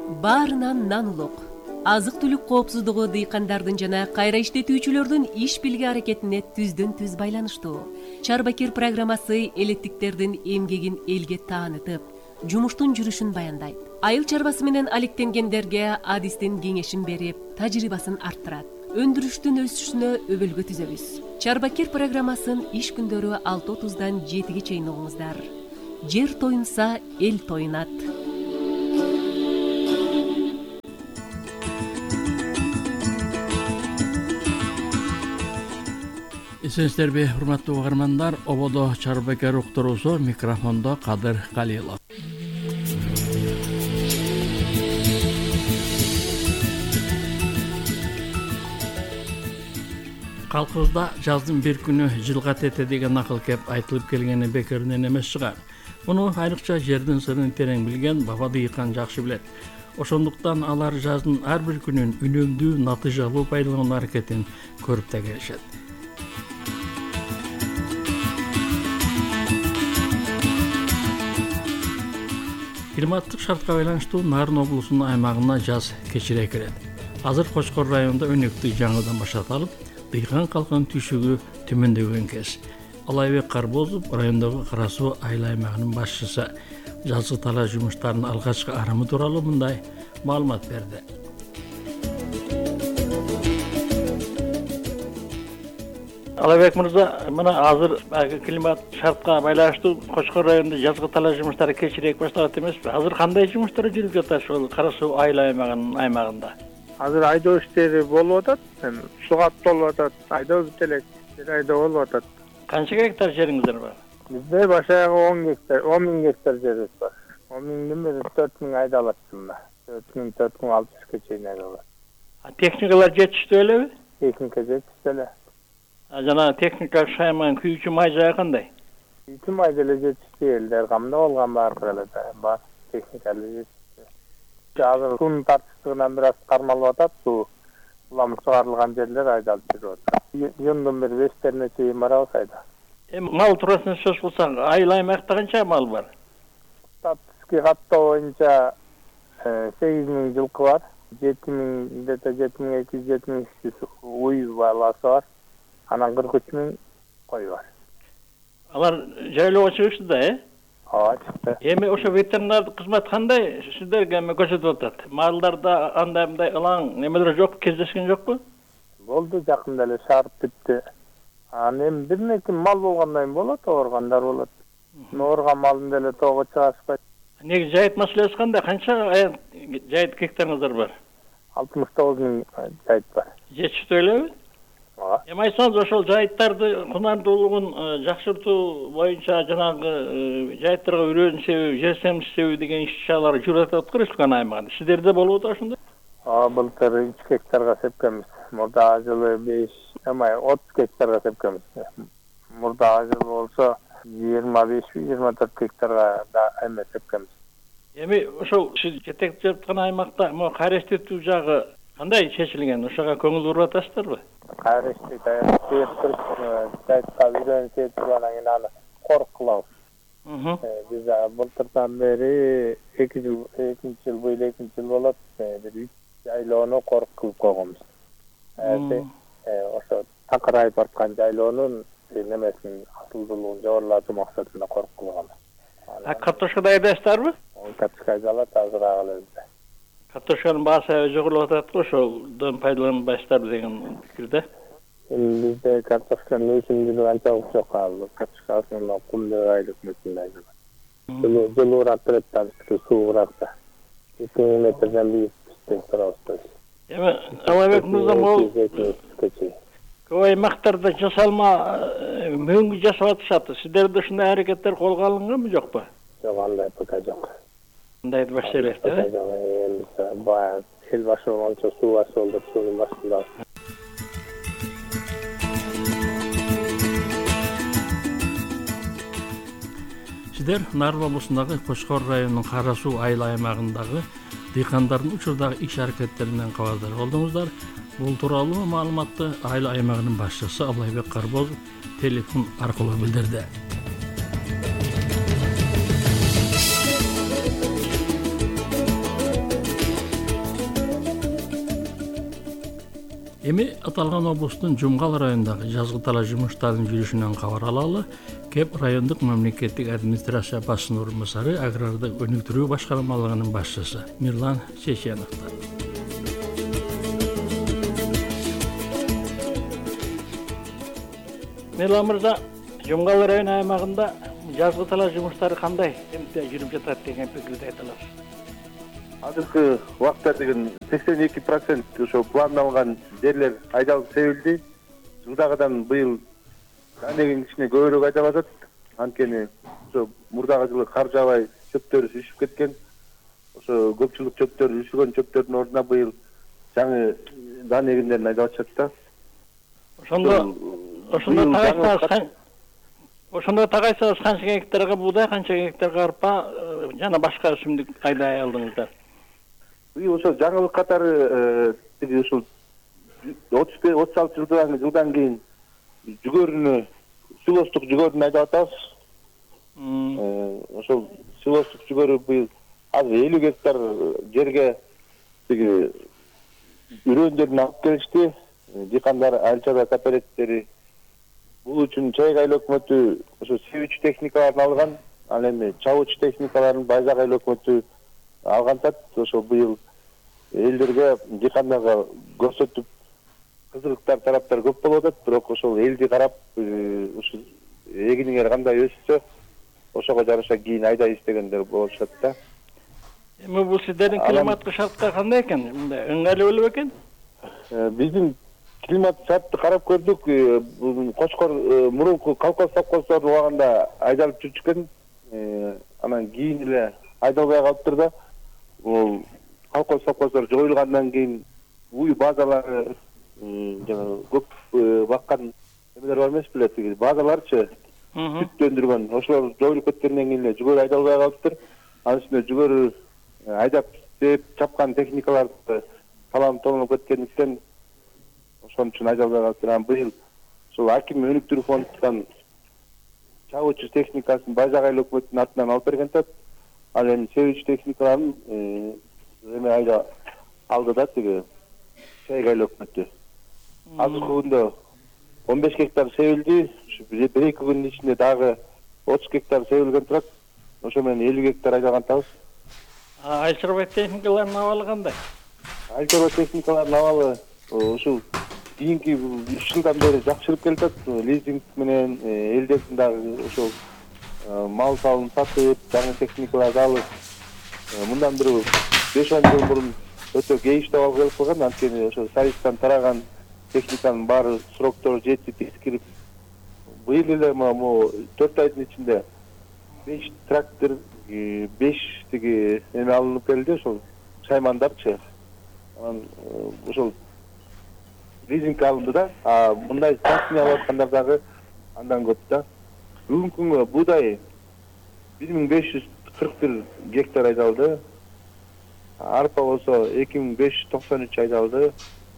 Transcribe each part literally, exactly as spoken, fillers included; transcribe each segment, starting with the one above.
Баарынан нан улук. Азык-түлүк коопсуздугу дыйкандардын жана кайра иштетүүчүлөрдүн иш билги аракетине түздөн түз байланыштуу. Чарбакир программасы элеттиктердин эмгегин элге таанытып, жумуштун жүрүшүн баяндайт. Айыл чарбасы менен алектенгендерге адистин кеңешин берип, тажрыйбасын арттырат. Өндүрүштүн өсүшүнө өбөлгө түзөбүз. Чарбакир программасын иш күндөрү алты отуздан жетиге чейин угуңуздар. Жер тоюнса, эл тоюнат. Эсенсиздерби, урматтуу угармандар, ободо Чарбакир уктуруусу, микрофондо Кадыр Калилов. Калкыбызда жаздын бир күнү жылга тете деген накыл кеп айтылып келгени бекеринен эмес чыгар. Муну айрыкча жердин сырын терең билген баба дыйкан жакшы билет. Ошондуктан алар жаздын ар бир күнүн үнөмдүү, натыйжалуу пайдалануу аракетин көрүп да келишет. Климаттык шартка байланыштуу Нарын облусунун аймагына жаз кечире кирет. Азыр Кочкор районунда өнөктү жаңыдан башталып, дыйкан калкынын түйшүгү төмөндөгөн кез. Алайбек Карбозов райондогу Кара Суу айыл аймагынын башчысы жазгы талаа жумуштарынын алгачкы арамы тууралуу мындай маалымат берди. Алайбек мырза, мына азыр климат шартка байланыштуу Кочкор районунда жазгы талаа жумуштары кечирээк башталат эмеспи? Азыр кандай жумуштар жүрүп жатат ошол Кара Суу айыл аймагынын аймагында? Азыр айдоо иштери болуп атат. Суга толуп атат. Айдоо бүт элек. Бир айдоо болуп атат. Канча гектар жериңиздер бар? Бизде башаягы он гектар, он миң гектар жерибиз бар. он миңдин бери төрт миң айдалат жылына. төрт миң, төрт миң алтымышка чейин айдалат. А техникалар жетиштүү элеби? Техника жетиштүү эле. А жана техника шайман күйүүчү май жайы кандай? Күйүүчү май деле жетиштүү элдер камда болгон баары эле бар. Техника эле жетиштүү. Азыр суунун тартыштыгынан бир аз кармалып атат, суу улам сугарылган жерлер айдалып жүрүп атат. Жөндөн бери бештерине чейин барабыз айда. Эми мал туурасында сөз кылсаң, айыл аймакта канча мал бар? Статистика каттоо боюнча сегиз миң жылкы бар, жети миң, где-то жети миң эки жүз, жети миң үч жүз уй баласы бар. Анан кырк үч миң кой бар. Алар жайлоого чыгышты да, э? Ооба, чыкты. Эми ошо ветеринар кызмат кандай сиздерге эми көрсөтүп атат? Малдарда андай мындай ылаң немелер жок, кездешкен жокпу? Болду, жакында эле шаарып бүттү. Анан эми бир неке мал болгондон кийин болот, ооргандар болот. Оорган малдын деле тоого чыгарышпайт. Неги жайыт маселеси кандай? Канча жайыт гектарыңыздар бар? алтымыш тогуз миң жайыт бар. Жетиштүү элеби? Ооба. Эми айтсаңыз, ошол жайыттарды кунардуулугун жакшыртуу боюнча жанагы жайыттарга үрөөнүн себеби, жер семсиздөө деген иш-чаралар жүрүп атат го республика аймагында. Сиздерде болуп атат ошондой? Ооба, былтыр үч гектарга сепкенбиз. Мурдагы жылы беш, эмай отуз гектарга сепкенбиз. Мурдагы жылы болсо жыйырма беш, жыйырма төрт гектарга да эме сепкенбиз. Эми ошол сиз жетектеп жаткан аймакта могу кайра иштетүү жагы кандай чечилген? Ошого көңүл буруп атасыздарбы? Кайра иштетип, жайытка үрөөнү себеп анан кийин аны корк кылабыз. Биз былтырдан бери эки жыл, экинчи жыл быйыл экинчи жыл болот. Бир үч жайлоону корк кылып койгонбуз. Ошо такырайып барткан жайлоонун немесин асылдуулугун жогорулатуу максатында корк кылган. А картошкада айдайсыздарбы? Картошка айдалат азыраак эле бизде. Картошканын баасы жогорулуп атат го, ошолдон пайдаланбайсыздарбы деген пикирде. Бизде картошканын өсүмдүүлүгү анчалык жок. Картошка асылында кум деп айлык мөсүндө айдалат. Жылуураак берет да, суугураак да. эки миң метрден бийик бизден турабыз. Эми Алайбек мырза, могу көп аймактарда жасалма мөңгү жасап атышат. Сиздерде ушундай аракеттер колго алынганбы, жокпу? Жок, андай пока жок. Андайды башка элек да? Эми баягы эл башы болгончо суу башы болуп, суунун башында. Сиздер Нарын облусундагы Кочкор районунун Кара Суу айыл аймагындагы дыйкандардын учурдагы иш аракеттеринен кабардар болдуңуздар. Бул тууралуу маалыматты айыл аймагынын башчысы Алайбек Карбозов телефон аркылуу билдирди. Эми аталган облустун Жумгал районундагы жазгы талаа жумуштарынын жүрүшүнөн кабар алалы. Кеп райондук мамлекеттик администрация башчынын орун басары, агрардык өнүктүрүү башкармалыгынын башчысы Мирлан Чеченовдор. Мирлан мырза, Жумгал району аймагында жазгы талаа жумуштары кандай эмне жүрүп жатат деген пикирди айтылат. Азыркы убакта деген сексен эки процент ошо пландалган жерлер айдалып себилди. Жылдагыдан быйыл андан кичине көбүрөөк айдалып атат. Анткени ошо мурдагы жылы кар жаабай чөптөр үшүп кеткен. Ошо көпчүлүк чөптөр үшүгөн чөптөрдүн ордуна быйыл жаңы дан эгиндерин айдап атышат да. Ошондо ошондо тагайсаңыз ошондо тагайсаңыз канча гектарга буудай, канча гектарга арпа жана башка өсүмдүк айдай алдыңыздар? Быйыл ошо жаңылык катары тиги ушул отуз беш отуз алты жылдан жылдан кийин жүгөрүнү силостук жүгөрүнү айдап атабыз. Ошол силостук жүгөрү быйыл азыр элүү гектар жерге тиги үрөндөрүн алып келишти. Дыйкандар Альчада кооперативдери бул үчүн Чайык айыл өкмөтү ошо себүүчү техникаларын алган. Ал эми чабуучу техникаларын Байзак айыл өкмөтү алгантат. Ошо быйыл элдерге дыйкандарга көрсөтүп кызыктар тараптар көп болуп атат. Бирок ошол элди карап ушу эгиниңер кандай өссө ошого жараша кийин айдайбыз дегендер болушат да. Эми бул сиздердин климаттык шарттар кандай экен? Мындай ыңгайлуу болуп экен? Биздин климат шартты карап көрдүк. Кочкор мурунку колхоз совхоздордун убагында айдалып жүрчүкен. Анан кийин эле айдалбай калыптыр да. Бул колхоз совхоздор жоюлгандан кийин уй базалары жана көп баккан эмелер бар эмес беле, тиги базаларчы сүт өндүргөн ошолор жоюлуп кеткенден кийин эле жүгөрү айдалбай калыптыр. Анын үстүнө жүгөрү айдап сеп чапкан техникаларды таланып тонуп кеткендиктен ошон үчүн айдалбай калыптыр. Анан быйыл ушул аким өнүктүрүү фондунан чабуучу техникасын Байзак айыл өкмөтүнүн атынан алып берген атат. Ал эми себүүчү техникаларын эме айда алды да тиги Чайык айыл өкмөтү. Азыркы күндө он беш гектар себилди. Ушу бир эки күндүн ичинде дагы отуз гектар себилген турат. Ошо менен элүү гектар айдаган атабыз. Айыл чарба техникаларынын абалы кандай? Айыл чарба техникаларынын абалы ушул кийинки үч жылдан бери жакшырып келатат. Лизинг менен элдердин дагы ошол мал салын сатып, жаңы техникаларды алып, мындан бир беш он жыл мурун өтө кейиштеп алып келип калган. Анткени ошо Союздан тараган техниканын баары сроктору жетип эскирип, быйыл эле могу төрт айдын ичинде беш трактор, беш тиги эме алынып келди, ошол шаймандарчы. Анан ошол лизинг алынды да. А мындай тасмия алып аткандар дагы андан көп да. Бүгүнкү күнгө буудай бир миң беш жүз кырк бир гектар айдалды. Арпа болсо эки миң беш жүз токсон үч айдалды.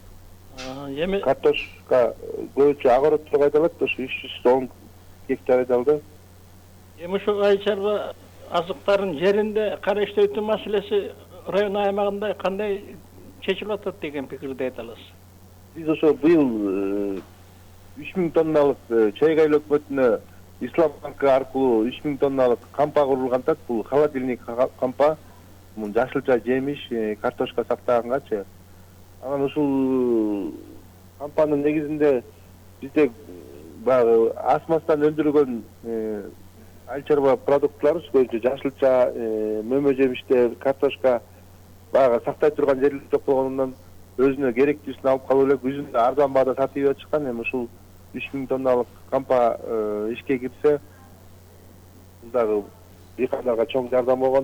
Эми картошка көбүнчө огороддо айдалат, ошо үч жүз он гектар айдалды. Эми ушул айыл чарба азыктарын жеринде кара иштетүү маселеси район аймагында кандай чечилип атат деген пикирди айта аласыз? Биз ошо быйыл үч миң тонналык Чайык айыл өкмөтүнө Ислам банкы аркылуу үч миң тонналык кампа курулган атат. Бул холодильник кампа, мун жашылча жемиш, картошка сактагангачы. Анан ушул кампанын негизинде бизде баягы асмастан өндүрүлгөн айыл чарба продуктлар, көбүнчө жашылча, мөмө жемиштер, картошка баягы сактай турган жерлер жок болгондон өзүнө керектүүсүн алып калып элек өзүндө арзан баада сатып чыккан. Эми ушул үч миң тонналык кампа ишке кирсе, бул дагы дыйкандарга чоң жардам болгон.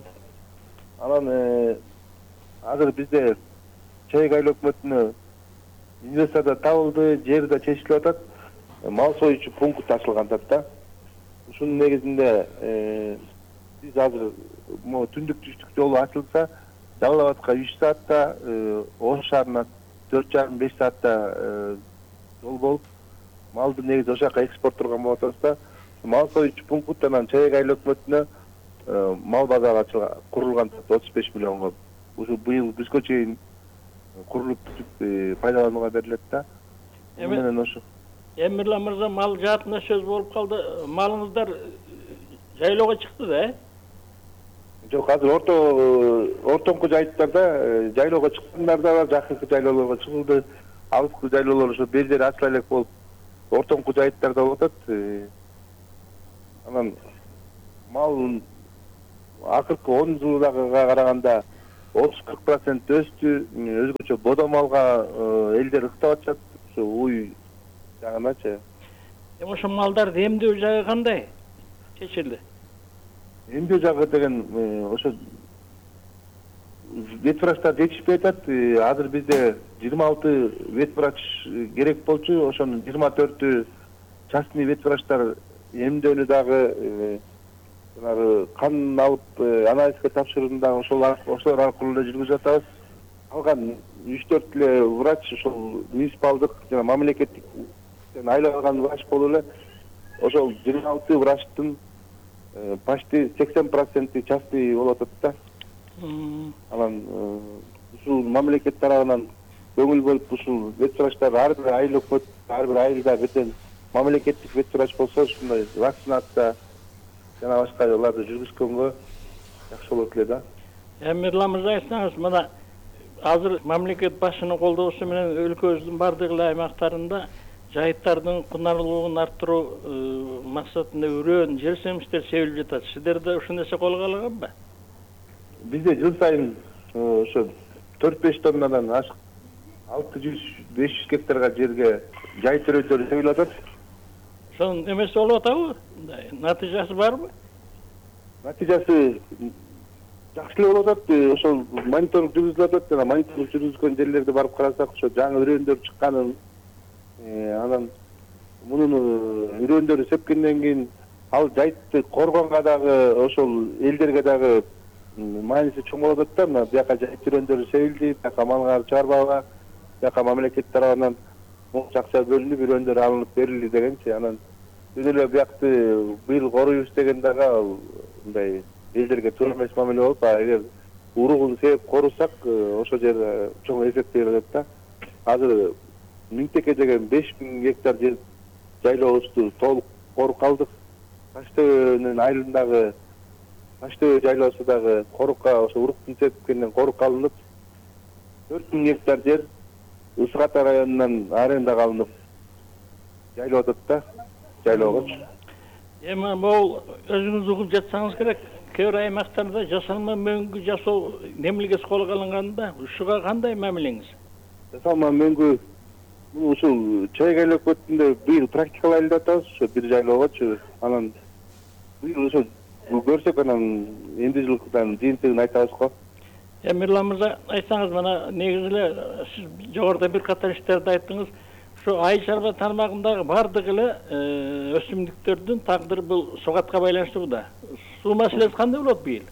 Анан азыр бизде Чайык айыл өкмөтүнө инвестор да табылды, жер да чечилип атат. Мал союучу пункт ачылган атат да. Ушунун негизинде биз азыр могу түндүк түштүк жолу ачылса, Жалал Абадка үч саатта, Ош шаарына төрт жарым беш саатта жол болуп, малды негизи ошол жака экспорттурган болуп атабыз да. Мал союучу пункттан Чайык айыл өкмөтүнө мал базары курулган отуз беш миллионго. Ушу быйыл күзгө чейин курулуп түзүп пайдаланууга берилет да. Эми Менен ошо. Эмирлан мырза, мал жаатында сөз болуп калды. Малыңыздар жайлоого чыкты да, э? Жок, азыр орто ортоңку жайыттарда жайлоого чыккандар да бар, жакынкы жайлоолорго чыгылды. Алыскы жайлоолор ошо бир жери ачыла элек болуп, ортоңку жайыттарда болуп атат. Анан мал акыркы он жылдагыга караганда отуз кырк процент өстү. Өзгөчө бодо малга элдер ыктап атышат. Ошо уй жагыначы. Эми ошо малдарды эмдөө жагы кандай чечилди? Эмдөө жагы деген ошо ветврачтар жетишпей атат. Азыр бизде жыйырма алты ветврач керек болчу. Ошонун жыйырма төртү частный ветврачтар эмдөөнү дагы жанагы кан алып анализге тапшырууну дагы ошолор ошолор аркылуу эле жүргүзүп атабыз. Калган үч төрт эле врач ошол муниципалдык жана мамлекеттик айланган врач болуп эле ошол жыйырма алты врачтын почти сексен проценти частный болуп атат да. Анан ушул мамлекет тарабынан көңүл бөлүп ушул ветврачтар ар бир айыл өкмөт ар бир айылда бетен мамлекеттик ветврач болсо ушундай вакцинация жана башка жолдорду жүргүзгөнгө жакшы болот эле да. Эмирлан мырза, айтсаңыз, мына азыр мамлекет башчынын колдоосу менен өлкөбүздүн бардык эле аймактарында жайыттардын кунарлуулугун арттыруу максатында үрөөн жер семиштер себилип жатат. Сиздерде ушул нерсе колго алынганбы? Бизде жыл сайын ошо төрт беш тоннадан ашык алты жүз беш жүз гектарга жерге жай төрөйдөр себилип атат. Ошонун эмеси болуп атабы? Натыйжасы барбы? Натыйжасы жакшы эле болуп атат. Ошол мониторинг жүргүзүлүп атат. Жана мониторинг жүргүзгөн жерлерди барып карасак, ошо жаңы үрөөндөр чыкканын, анан мунун үрөөндөрү сепкенден кийин ал жайтты коргонго дагы ошол элдерге дагы мааниси чоң болуп атат да. Мына бияка жайыт үрөөндөрү себилди, бияка малга чыгарбага, бияка мамлекет тарабынан монча акча бөлүнүп үрөөндөр алынып берилди дегенчи. Анан бүт эле биякты быйыл коруйбуз деген дагы мындай элдерге туура эмес мамиле болуп, эгер уругун себеп корусак, ошол жер чоң эффект берет да. Азыр Миңтеке деген беш миң гектар жер жайлообузду толук коруп калдык. Таштөбөнүн айылындагы Таштөбө жайлоосу дагы корукка ошо уруктун сепкенден коруп калынып, төрт миң гектар жер Ысык Ата районунан арендага алынып жайлап атат да, жайлоогочу. Эми бул өзүңүз угуп жатсаңыз керек, кээ бир аймактарда жасалма мөңгү жасоо немилгеси колго алынганда, ушуга кандай мамилеңиз? Жасалма мөңгү ушул Чайгайлык өкмөтүндө быйыл практикалайлап атабыз, ошо бир жайлоогочу. Анан быйыл ошо көрсөк анан эмди жылкыдан жыйынтыгын айтабыз го. Эмирлан мырза, айтсаңыз, мына негизи эле сиз жогоруда бир катар иштерди айттыңыз. Ошо айыл чарба тармагындагы бардык эле өсүмдүктөрдүн тагдыры бул сугатка байланыштуу да. Суу маселеси кандай болот быйыл?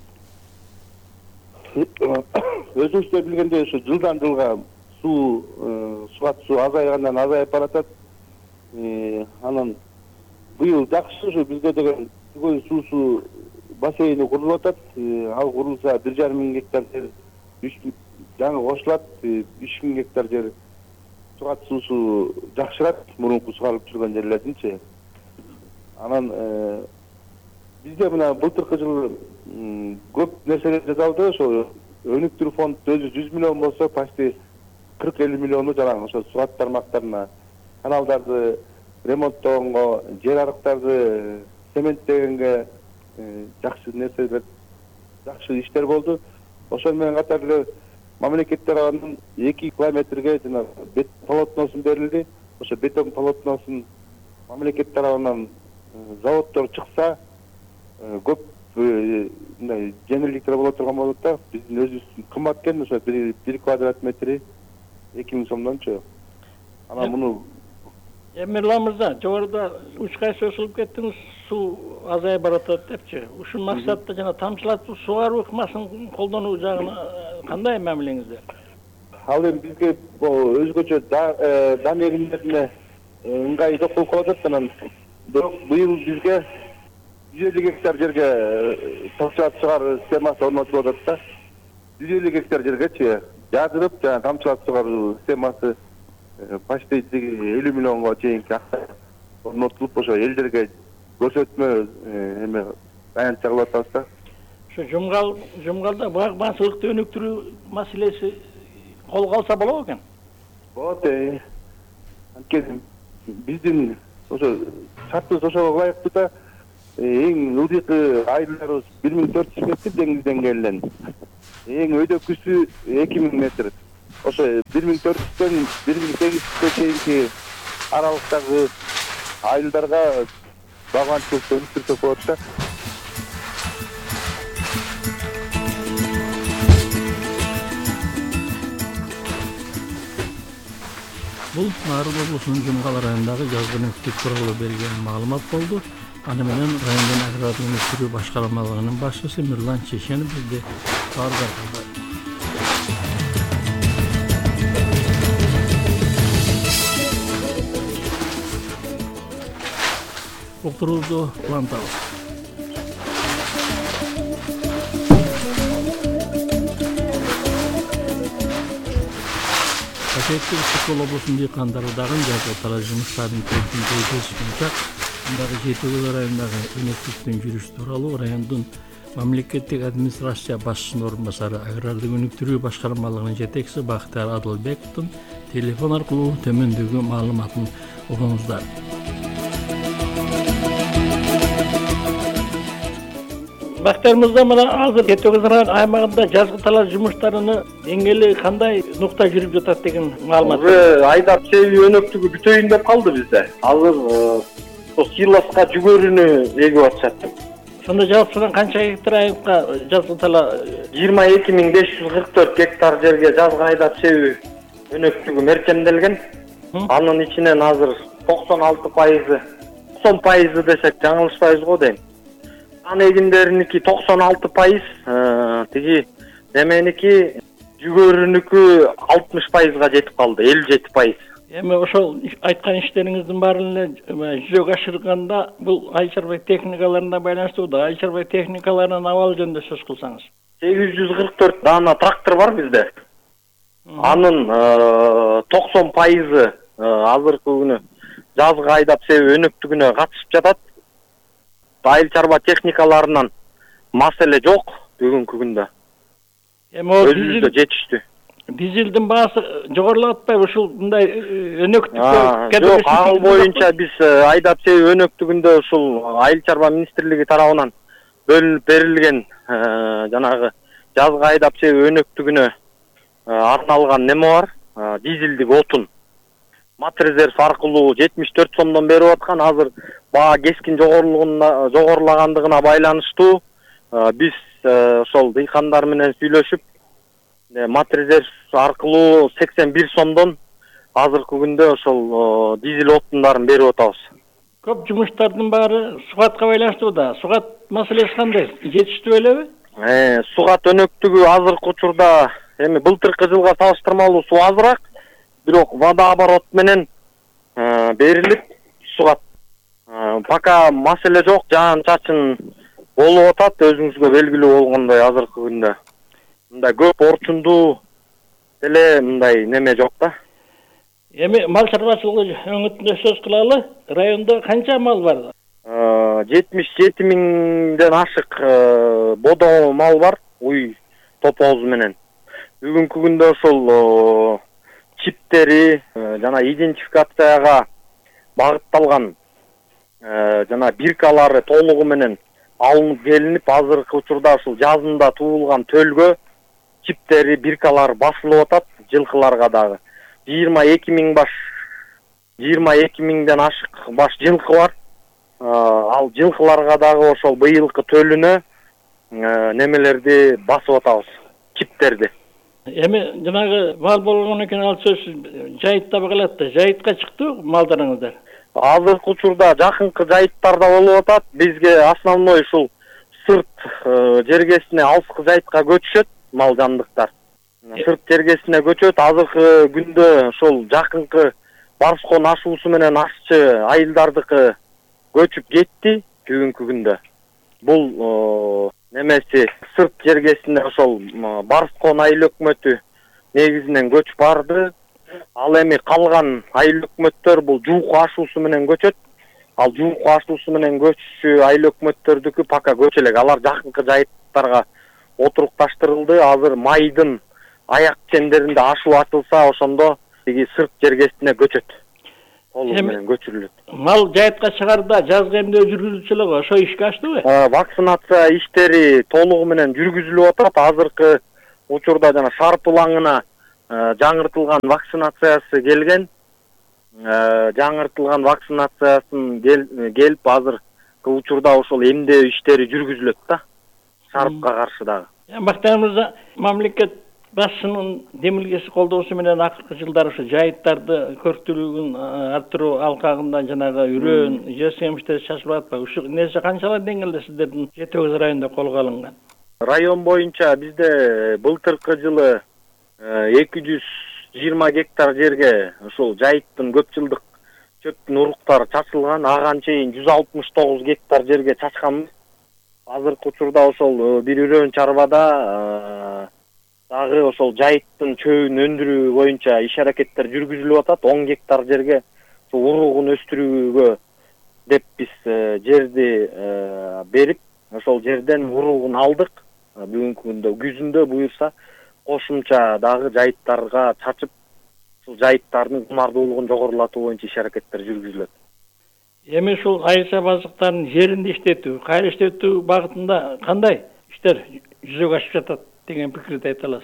Өзүңүздөр билгендей, ошо жылдан жылга суу сугат суу азайгандан азайып баратат. Анан быйыл жакшы, ошо бизде деген түгөл суусу бассейни курулуп атат. Ал курулса бир жарым миң гектар жер жаңы кошулат, үч миң гектар жер сугат суусу жакшырат, мурунку сугарылып жүргөн жерлердинчи. Анан бизде мына былтыркы жылы көп нерселер жасалды. Ошо өнүктүрүү фонду өзү жүз миллион болсо, почти кырк элүү миллиону жанагы ошо сугат тармактарына каналдарды ремонттогонго, жер арыктарды цементтегенге жакшы нерселер, жакшы иштер болду. Ошол менен катар эле мамлекет тарабынан эки километрге жана бетон полотносун берилди. Ошо бетон полотносун мамлекет тарабынан заводдор чыкса, көп мындай жеңилдиктер боло турган болот да. Биздин өзүбүздүн кымбат экен, ошо бир квадрат метри эки миң сомдончу. Анан муну Эмирлан мырза, жогоруда үч кайсы өсүлүп кеттиңиз, суу азайып баратат депчи. Ушул максатта жана тамчылатуу сугаруу ыкмасын колдонуу жагына кандай мамилеңиздер? Ал эми бизге өзгөчө дан эгимдерине ыңгай жок болуп калат. Анан бирок быйыл бизге жүз элүү гектар жерге тамчылатуу сугаруу системасы орнотулуп атат да. жүз элүү гектар жергечи яатырып жана тамчылап чыгаруу системасы почти элүү миллионго чейинки акча орнотулуп ошо элдерге көрсөтмө эме таянтча кылып атабыз да. Ошо жумгал жумгалда багбанчылыкты өнүктүрүү маселеси колго алса болобу экен? Болот. Анткени биздин ошо шартыбыз ошого ылайыктуу да. Эң ылдыйкы айылдарыбыз бир миң төрт жүз метр деңиз деңгээлинен. Эң өйдөккүсү эки миң метр. Ошо бир миң төрт жүздөн бир миң сегиз жүзгө чейинки аралыктагы айылдарга багбанчылыкты өнүктүрсөк болот да. Бул Нарын облусунун Жумгал районундагы жазгы өнөктүк тууралуу берилген маалымат болду. Аны менен райондун агрардык өнүктүрүү башкармалыгынын башчысы Мирлан Чеченов бизди кабардар кылды. Уктуруубузду улантабыз. Пакеттик Ысык облусунун дыйкандары дагы жазгы талаа жумуштарын көптүнчө көзүмчө мындагы жети райондагы өнөктүктүн жүрүшү тууралуу райондун мамлекеттик администрация башчысынын орун басары агрардык өнүктүрүү башкармалыгынын жетекчиси Бактияр Адылбековдун телефон аркылуу төмөндөгү маалыматын угуңуздар. Бактияр мырза, мына азыр Жети Өгүз район аймагында жазгы талаа жумуштарыны деңгээли кандай нукта жүрүп жатат деген маалымат. Уже айдап себүү өнөктүгү бүтөйүн деп калды бизде. Азыр ошо силоска жүгөрүнү эгип атышат. Сонда жалпысынан канча гектар айылга жазгы талаа? жыйырма эки миң беш жүз кырк төрт гектар жерге жазгы айдап себүү өнөктүгү мерчемделген. Анын ичинен азыр токсон алты пайызы, токсон пайызы десек жаңылышпайбыз го дейм. Ан эгиндериники токсон алты пайыз, тиги неменики жүгөрүнүкү алтымыш пайызга жетип калды, элүү жети пайыз. Эми ошол айткан иштериңиздин баарын эле жүзөгө ашырганда бул айыл чарба техникаларына байланыштуу да, айыл чарба техникаларынын абалы жөнүндө сөз кылсаңыз. сегиз жүз кырк төрт даана трактор бар бизде. Анын токсон пайызы азыркы күнү жазгы айдап себүү өнөктүгүнө катышып жатат. Айыл чарба техникаларынан маселе жок бүгүнкү күндө. Эми ол өзүбүздө жетиштүү. Дизелдин баасы жогорулап атпайбы ушул мындай өнөктүккө? Жок, ал боюнча биз айдап себүү өнөктүгүндө ушул айыл чарба министрлиги тарабынан бөлүнүп берилген жанагы жазгы айдап себүү өнөктүгүнө арналган неме бар? Дизелдик отун. Матрезерв аркылуу жетимиш төрт сомдон берип аткан. Азыр баа кескин жогорулугуна жогорулагандыгына байланыштуу биз ошол дыйкандар менен сүйлөшүп матрезерв аркылуу сексен бир сомдон азыркы күндө ошол дизель отундарын берип атабыз. Көп жумуштардын баары сугатка байланыштуу да. Сугат маселеси кандай? Жетиштүү элеби? Э, сугат өнөктүгү азыркы учурда эми былтыркы жылга салыштырмалуу суу азыраак, бирок водооборот менен берилип сугат. Пока маселе жок, жаан чачын болуп атат, өзүңүзгө белгилүү болгондой азыркы күндө. Мындай көп орчундуу деле мындай неме жок да. Эми мал чарбачылыгы өңүтүндө сөз кылалы. Райондо канча мал бар? жетимиш жети миңден ашык бодо мал бар, уй топоозу менен. Бүгүнкү күндө ошол чиптери жана идентификацияга багытталган жана биркалары толугу менен алынып келинип, азыркы учурда ушул жазында туулган төлгө чиптери, биркалары басылып атат, жылкыларга дагы. жыйырма эки миң баш, жыйырма эки миңден ашык баш жылкы бар. Ал жылкыларга дагы ошол быйылкы төлүнө немелерди басып атабыз, чиптерди. Эми жанагы мал болгон экен, ал сөз жайытта калат да. Жайытка чыктыбы малдарыңыздар? Азыркы учурда жакынкы жайыттарда болуп атат. Бизге основной ушул сырт жергесине, алыскы жайытка көчүшөт мал жандыктар. Сырт жергесине көчөт. Азыркы күндө ошол жакынкы Барскон ашуусу менен ашчы айылдардыкы көчүп кетти бүгүнкү күндө. Бул немеси сырт жергесине ошол Барскон айыл өкмөтү негизинен көч барды. Ал эми калган айыл өкмөттөр бул жууку ашуусу менен көчөт. Ал жууку ашуусу менен көчүшү айыл өкмөттөрдүкү пока көчө элек. Алар жакынкы жайыттарга отурукташтырылды. Азыр майдын аяк чендеринде ашуу ачылса, ошондо тиги сырт жергесине көчөт. Толугу менен көчүрүлөт. Мал жайытка чыгарда жазгы эмдөө жүргүзүлчү эле го, ошо ишке аштыбы? Вакцинация иштери толугу менен жүргүзүлүп атат. Азыркы учурда жана шарпылаңына жаңыртылган вакцинациясы келген. Жаңыртылган вакцинациясын келип азыркы учурда ошол эмдөө иштери жүргүзүлөт да. Шарпка каршы дагы. Бактар мырза, мамлекет башчынын демилгеси колдоосу менен акыркы жылдары ушу жайыттарды көрктүүлүгүн арттыруу алкагында жанагы үрөөн, жер семиштер чачылып атпайбы? Ушу нерсе канчалык деңгээлде сиздердин Жети Өгүз районунда колго алынган? Район боюнча бизде былтыркы жылы эки жүз жыйырма гектар жерге ушул жайыттын көп жылдык чөптүн уруктары чачылган. Ага чейин жүз алтымыш тогуз гектар жерге чачканбыз. Азыркы учурда ошол бир үрөөн чарбада дагы ошол жайыттын чөбүн өндүрүү боюнча иш аракеттер жүргүзүлүп атат. он гектар жерге уругун өстүрүүгө деп биз жерди берип, ошол жерден уругун алдык. Бүгүнкү күндө күзүндө буюрса кошумча дагы жайыттарга чачып, ушул жайыттардын кунардуулугун жогорулатуу боюнча иш аракеттер жүргүзүлөт. Эми ушул айылча базыктардын жеринди иштетүү, кайра иштетүү багытында кандай иштер жүзөгө ашып жатат деген пикирди айта аласыз?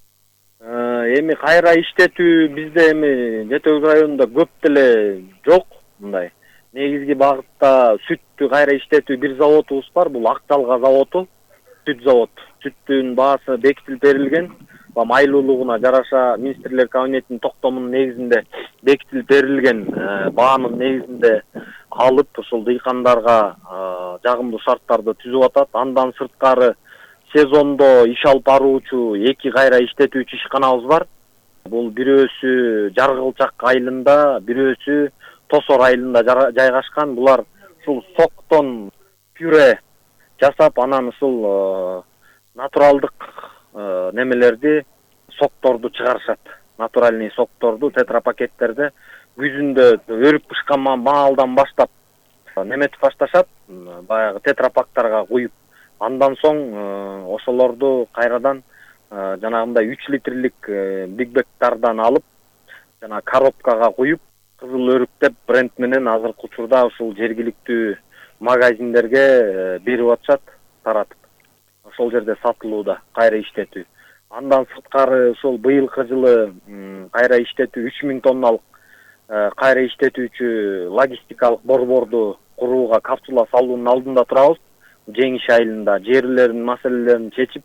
Эми кайра иштетүү бизде эми Жети Өгүз районунда көп деле жок. Мындай негизги багытта сүттү кайра иштетүү бир заводубуз бар. Бул Акжалга заводу, сүт завод. Сүттүн баасы бекитилип берилген. Майлуулугуна жараша министрлер кабинетинин токтомунун негизинде бекитилип берилген баанын негизинде алып, ушул дыйкандарга жагымдуу шарттарды түзүп атат. Андан сырткары сезондо иш алып баруучу эки кайра иштетүүчү ишканабыз бар. Бул бирөөсү Жаргылчак айылында, бирөөсү Тосор айылында жайгашкан. Булар ушул соктон пюре жасап, анан ушул натуралдык немелерди, сокторду чыгарышат. Натуральный сокторду тетрапакеттерде күзүндө өрүп бышкан маалдан баштап неметип башташат, баягы тетрапактарга куюп. Андан соң ошолорду кайрадан жанагындай үч литрлик бигбектардан алып, жана коробкага куюп, Кызыл Өрүк деп бренд менен азыркы учурда ушул жергиликтүү магазиндерге берип атышат, таратып. Ошол жерде сатылууда кайра иштетүү. Андан сырткары ошол быйылкы жылы кайра иштетүү үч миң тонналык кайра иштетүүчү логистикалык борборду курууга капсула салуунун алдында турабыз. Жеңиш айылында жерлердин маселелерин чечип,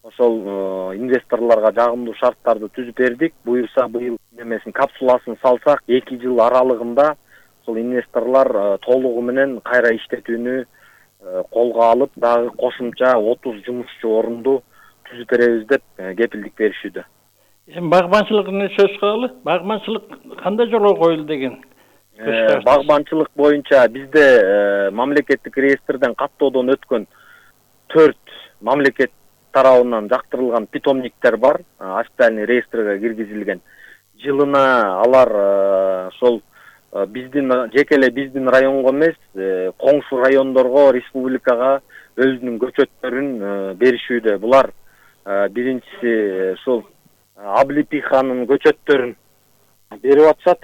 ошол инвесторлорго жагымдуу шарттарды түзүп бердик. Буюрса быйыл немесин капсуласын салсак, эки жыл аралыгында ошол инвесторлор толугу менен кайра иштетүүнү колго алып, дагы кошумча отуз жумушчу орунду түзүп беребиз деп кепилдик беришүүдө. Эми багбанчылыгын сөз кылалы. Багбанчылык кандай жолго коюлду деген? Багбанчылык боюнча бизде мамлекеттик реестрден каттоодон өткөн төрт мамлекет тарабынан жактырылган питомниктер бар. Официальный реестрге киргизилген. Жылына алар ошол биздин жеке эле биздин районго эмес, коңшу райондорго, республикага өзүнүн көчөттөрүн беришүүдө. Булар биринчиси ушул Облепиханын көчөттөрүн берип атышат.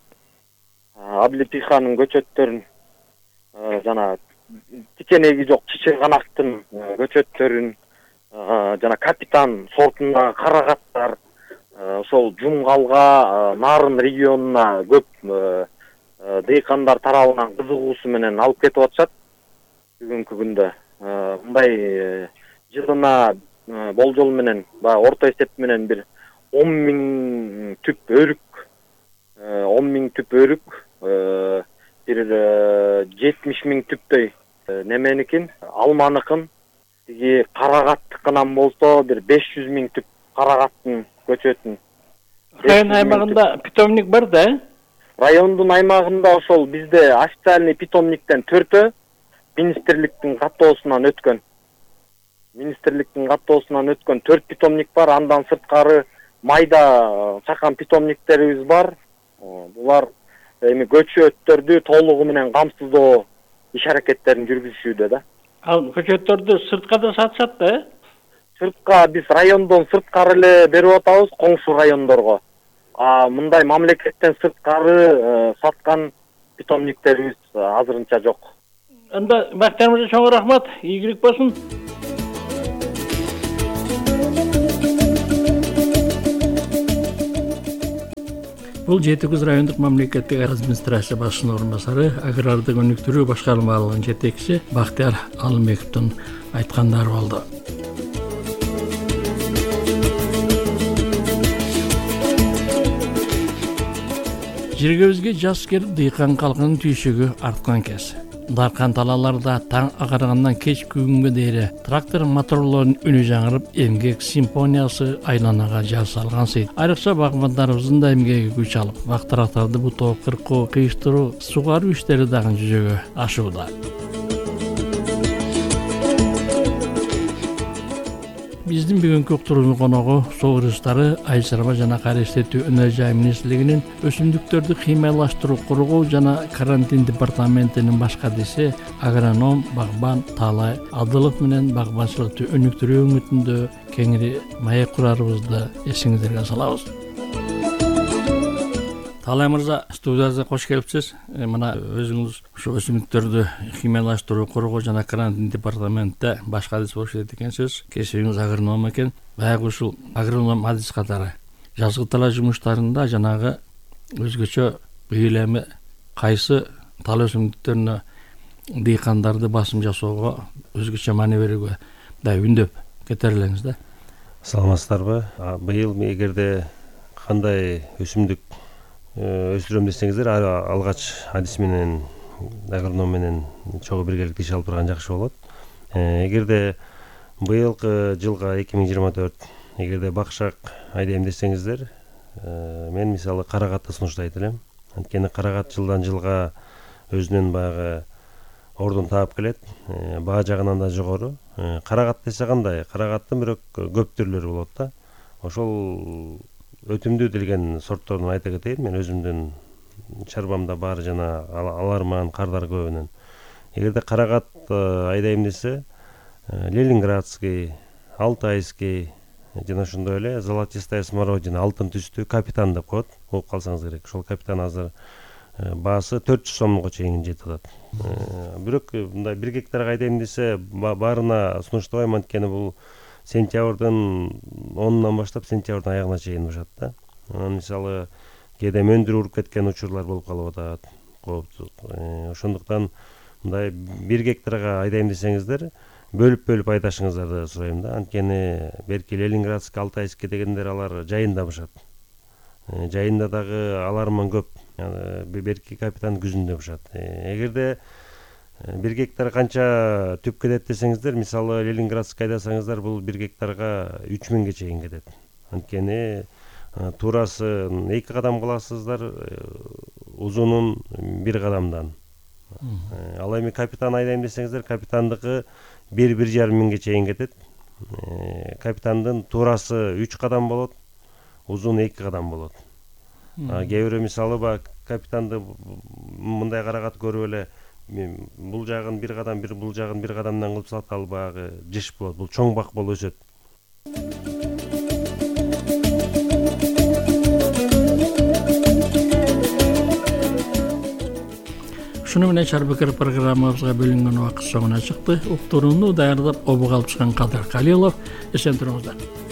Облепиханын көчөттөрүн жана тикенеги жок чечерганактын көчөттөрүн, жана Капитан сортундагы карагаттар, ошол Жумгалга, Нарын регионуна көп дыйкандар тарабынан кызыгуусу менен алып кетип атышат. Бүгүнкү күндө мындай жылына болжол менен, баягы орто эсеп менен бир он миң түп өрүк, он миң түп өрүк, бир жетимиш миң түптөй неменикин, алманыкын, тиги карагаттыкынан болсо бир беш жүз миң түп карагаттын көчөтүн. Район аймагында питомник бар да? Райондун аймагында ошол бизде официальный питомниктен төртөө министрликтин каттоосунан өткөн. Министрликтин каттоосунан өткөн төрт питомник бар. Андан сырткары майда чакан питомниктерибиз бар. Булар эми көчөттөрдү толугу менен камсыздоо иш аракеттерин жүргүзүшүүдө да. Ал көчөттөрдү сыртка да сатышат да, э? Сыртка биз райондон сырткары эле берип атабыз, коңшу райондорго. А мындай мамлекеттен сырткары саткан питомниктерибиз азырынча жок. Анда Бактияр мырза чоң рахмат, ийгилик болсун. Бул жети күз райондук мамлекеттик администрация башчысынын орун басары, агрардык өнүктүрүү башкармалыгынын жетекчиси Бактияр Алымбековдун айткандары болду. Жергебизге жаз келип, дыйкан калкынын түйшүгү арткан кез. Даркан талаларда таң агаргандан кеч күнгө дейре трактор моторлорунун үнү жаңырып, эмгек симфониясы айланага жар салган сейт. Айрыкча багбандарыбыздын да эмгеги күч алып, бактырактарды бутоо, кыркоо, кыйыштыруу, сугаруу иштери дагы жүзөгө ашууда. Биздин бүгүнкү уктуруунун коногу суу ресурстары, айыл чарба жана кайра иштетүү өнөр жай министрлигинин өсүмдүктөрдү кыймайлаштыруу кургоо жана карантин департаментинин баш кадиси агроном Багбан Таалай Адылов менен багбанчылыкты өнүктүрүү үмүтүндө кеңири маек курарыбызды эсиңиздерге салабыз. Таалай мырза, студиябызга кош келипсиз. Мына өзүңүз ушу өсүмдүктөрдү кыймайлаштыруу кургоо жана карантин департаментте баш кадис болуп иштейт экенсиз. Кесибиңиз агроном экен. Баягы ушул агроном адис катары жазгы талаа жумуштарында жанагы өзгөчө быйыл эми кайсы тал өсүмдүктөрүнө дыйкандарды басым жасоого өзгөчө маани берүүгө да үндөп кетерлеңиз да. Саламатсыздарбы? Быйыл эгерде кандай өсүмдүк өстүрөм десеңиздер, алгач адис менен агроном менен чогуу биргеликте иш алып турган жакшы болот. Эгерде быйылкы жылга эки миң жыйырма төрт эгерде бакшак айдайм десеңиздер, мен мисалы карагатты сунуштайт элем. Анткени карагат жылдан жылга өзүнүн баягы ордун таап келет, баа жагынан да жогору. Карагат десе кандай? Карагаттын бирок көп түрлөрү болот да. Ошол өтүмдүү деген сортторун айта кетейин. Мен өзүмдүн чарбамда бар жана аларман кардар көбүнөн. Эгерде карагат айдайм десе, Ленинградский, Алтайский жана ошондой эле золотистая смородина, алтын түстүү капитан деп коет. Угуп калсаңыз керек. Ошол капитан азыр баасы төрт жүз сомго чейин жетип атат. Бирок мындай бир гектарга айдайм десе, баарына сунуштабайм, анткени бул сентябрдын онунан баштап сентябрдын аягына чейин башат да. Анан мисалы кээде мөндүр уруп кеткен учурлар болуп калып атат. Кооптук. Ошондуктан мындай бир гектарга айдайм десеңиздер, бөлүп-бөлүп айдашыңыздарды сурайм да. Анткени берки Ленинградский, Алтайский дегендер алар жайында башат. Жайында дагы аларман көп. Берки капитан күзүндө башат. Эгерде бир гектар канча түп кетет десеңиздер, мисалы Ленинградский айдасаңыздар, бул бир гектарга үч миңге чейин кетет. Анткени турасы эки кадам кыласыздар, узунун бир кадамдан. Ал эми капитан айдайм десеңиздер, капитандыкы бир-бир жарым миңге чейин кетет. Капитандын турасы үч кадам болот, узун эки кадам болот. Кээ бирөө мисалы ба капитанды мындай карагат көрүп эле бул жагын бир кадам, бир бул жагын бир кадамдан кылып салат, ал баягы жиш болот. Бул чоң бак болуп өсөт. Ушуну менен Чарбакыр программабызга бөлүнгөн убакыт соңуна чыкты. Уктурууну даярдап обуга алып чыккан Кадыр Калилов. Эсен туруңуздар.